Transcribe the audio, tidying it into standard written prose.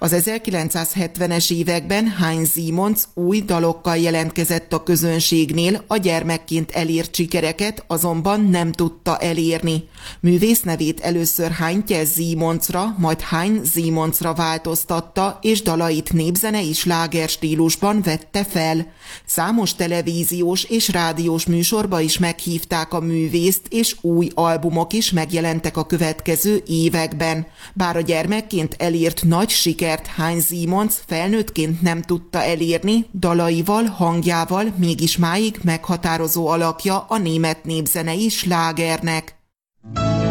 Az 1970-es években Heinz Simons új dalokkal jelentkezett a közönségnél, a gyermekként elért sikereket azonban nem tudta elérni. Művész nevét először Heintje Simonsra, majd Heinz Simonsra változtatta, és dalait népzenei slágerstílusban vette fel. Számos televíziós és rádiós műsorba is meghívták a művészt, és új albumok is megjelentek a következő években. Bár a gyermekként elért nagy sikert Heinz Simons felnőttként nem tudta elérni, dalaival, hangjával mégis máig meghatározó alakja a német népzenei slágernek.